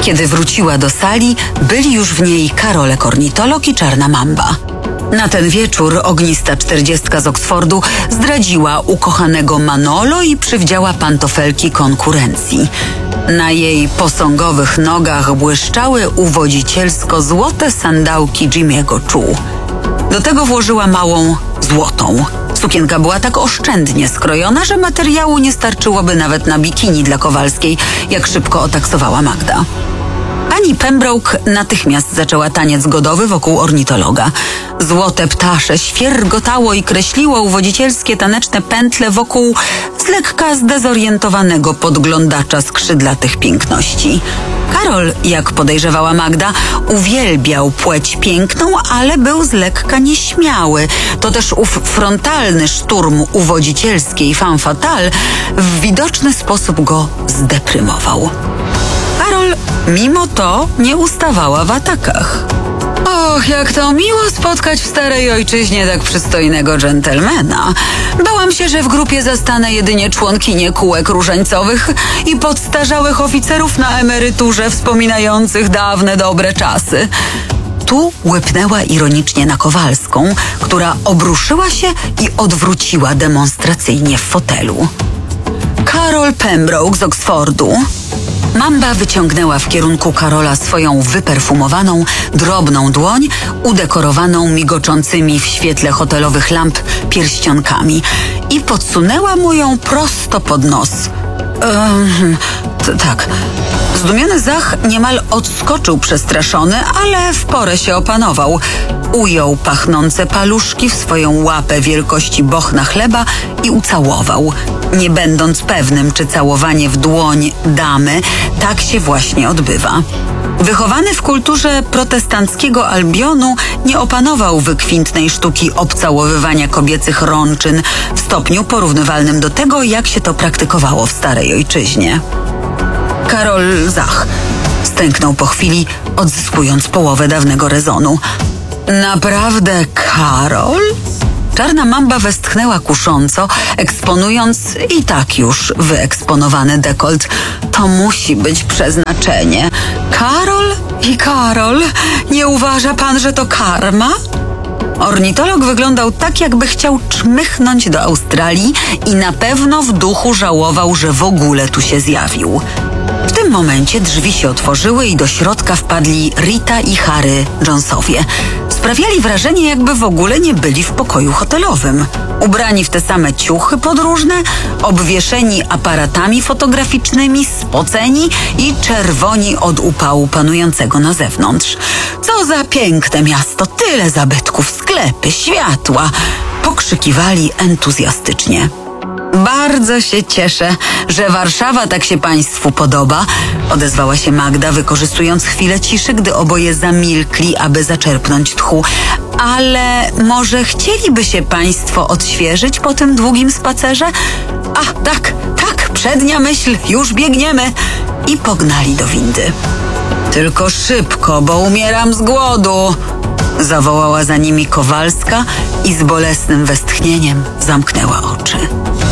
Kiedy wróciła do sali, byli już w niej Karolek ornitolog i Czarna Mamba. Na ten wieczór ognista 40 z Oksfordu zdradziła ukochanego Manolo i przywdziała pantofelki konkurencji. Na jej posągowych nogach błyszczały uwodzicielsko złote sandałki Jimmy'ego Choo. Do tego włożyła małą złotą. Sukienka była tak oszczędnie skrojona, że materiału nie starczyłoby nawet na bikini dla Kowalskiej, jak szybko otaksowała Magda. Pani Pembroke natychmiast zaczęła taniec godowy wokół ornitologa. Złote ptasze świergotało i kreśliło uwodzicielskie taneczne pętle wokół z lekka zdezorientowanego podglądacza skrzydlatych piękności. Karol, jak podejrzewała Magda, uwielbiał płeć piękną, ale był z lekka nieśmiały. To też ów frontalny szturm uwodzicielskiej femme fatale w widoczny sposób go zdeprymował. Karol mimo to nie ustawała w atakach. Och, jak to miło spotkać w starej ojczyźnie tak przystojnego dżentelmena. Bałam się, że w grupie zastanę jedynie członkinie kółek różańcowych i podstarzałych oficerów na emeryturze wspominających dawne dobre czasy. Tu łypnęła ironicznie na Kowalską, która obruszyła się i odwróciła demonstracyjnie w fotelu. Karol Pembroke z Oksfordu. Mamba wyciągnęła w kierunku Karola swoją wyperfumowaną, drobną dłoń, udekorowaną migoczącymi w świetle hotelowych lamp pierścionkami i podsunęła mu ją prosto pod nos. Tak. Zdumiony Zach niemal odskoczył przestraszony, ale w porę się opanował. Ujął pachnące paluszki w swoją łapę wielkości bochna chleba i ucałował, nie będąc pewnym, czy całowanie w dłoń damy tak się właśnie odbywa. Wychowany w kulturze protestanckiego Albionu, nie opanował wykwintnej sztuki obcałowywania kobiecych rączyn w stopniu porównywalnym do tego, jak się to praktykowało w starej ojczyźnie. Karol Zach stęknął po chwili, odzyskując połowę dawnego rezonu. Naprawdę, Karol? Czarna Mamba westchnęła kusząco, eksponując i tak już wyeksponowany dekolt. To musi być przeznaczenie. Karol i Karol, nie uważa pan, że to karma? Ornitolog wyglądał tak, jakby chciał czmychnąć do Australii i na pewno w duchu żałował, że w ogóle tu się zjawił. W tym momencie drzwi się otworzyły i do środka wpadli Rita i Harry Jonesowie. Sprawiali wrażenie, jakby w ogóle nie byli w pokoju hotelowym. Ubrani w te same ciuchy podróżne, obwieszeni aparatami fotograficznymi, spoceni i czerwoni od upału panującego na zewnątrz. Co za piękne miasto, tyle zabytków, sklepy, światła! Pokrzykiwali entuzjastycznie. Bardzo się cieszę, że Warszawa tak się państwu podoba, odezwała się Magda, wykorzystując chwilę ciszy, gdy oboje zamilkli, aby zaczerpnąć tchu. Ale może chcieliby się państwo odświeżyć po tym długim spacerze? A, tak, przednia myśl, już biegniemy. I pognali do windy. Tylko szybko, bo umieram z głodu, zawołała za nimi Kowalska i z bolesnym westchnieniem zamknęła oczy.